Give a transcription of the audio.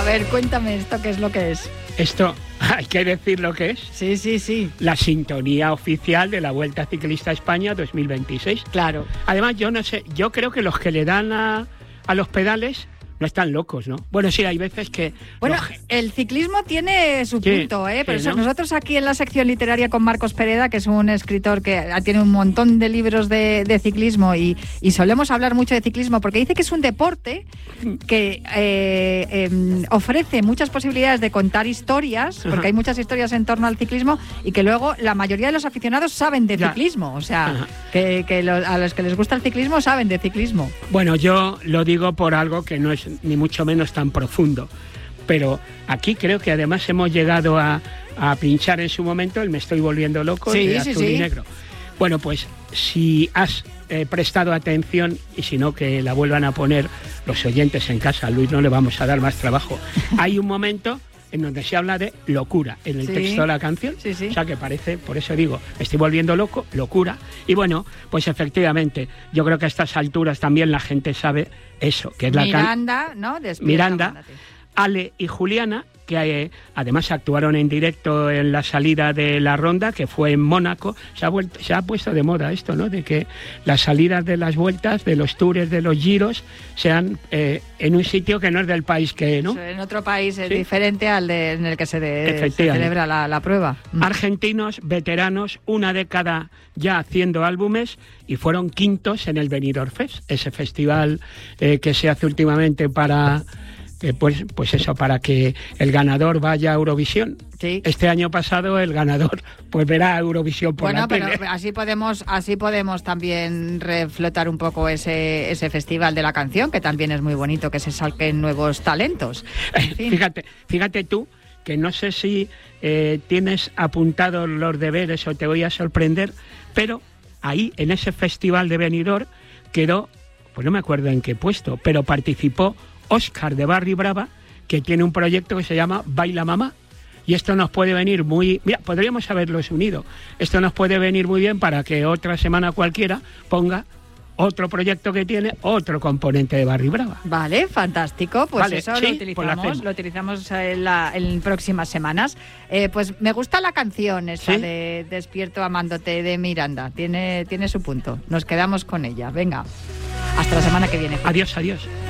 ver, cuéntame esto, ¿qué es lo que es? Esto, hay que decir lo que es. Sí. La sintonía oficial de la Vuelta Ciclista a España 2026. Claro. Además, yo no sé, yo creo que los que le dan a los pedales no están locos, ¿no? Bueno, sí, hay veces que... Bueno, el ciclismo tiene su punto, ¿eh? Pero ¿no? Nosotros aquí en la sección literaria con Marcos Pereda, que es un escritor que tiene un montón de libros de ciclismo y solemos hablar mucho de ciclismo porque dice que es un deporte que ofrece muchas posibilidades de contar historias, porque hay muchas historias en torno al ciclismo y que luego la mayoría de los aficionados saben de ciclismo, o sea, que a los que les gusta el ciclismo saben de ciclismo. Bueno, yo lo digo por algo que no es ni mucho menos tan profundo, pero aquí creo que además hemos llegado a pinchar en su momento el Me estoy volviendo loco de Azul y Negro. Bueno, pues si has prestado atención, y si no que la vuelvan a poner los oyentes en casa, a Luis no le vamos a dar más trabajo, hay un momento en donde se habla de locura en el texto de la canción, o sea que parece, por eso digo, me estoy volviendo loco, locura, y bueno, pues efectivamente, yo creo que a estas alturas también la gente sabe eso, que es Miranda, ¿no? Miranda, Ale y Juliana, que además actuaron en directo en la salida de la ronda, que fue en Mónaco. Se ha puesto de moda esto, ¿no? De que las salidas de las vueltas, de los tours, de los giros, sean en un sitio que no es del país que, ¿no? En otro país es diferente al en el que se celebra la prueba. Argentinos, veteranos, una década ya haciendo álbumes y fueron quintos en el Benidorm Fest, ese festival que se hace últimamente para... Pues eso, para que el ganador vaya a Eurovisión. Sí. Este año pasado el ganador pues verá Eurovisión por la tele. Pero así podemos también reflotar un poco ese festival de la canción, que también es muy bonito, que se salquen nuevos talentos. En fin. Fíjate tú, que no sé si tienes apuntados los deberes o te voy a sorprender, pero ahí, en ese festival de Benidorm, quedó, pues no me acuerdo en qué puesto, pero participó Óscar de Barri Brava, que tiene un proyecto que se llama Baila Mamá. Y esto nos puede venir muy... Mira, podríamos haberlos unido. Esto nos puede venir muy bien para que otra semana cualquiera ponga otro proyecto que tiene otro componente de Barri Brava. Vale, fantástico. Pues vale, eso lo utilizamos en próximas semanas. Pues me gusta la canción esa de Despierto amándote de Miranda. Tiene su punto. Nos quedamos con ella. Venga, hasta la semana que viene. Adiós.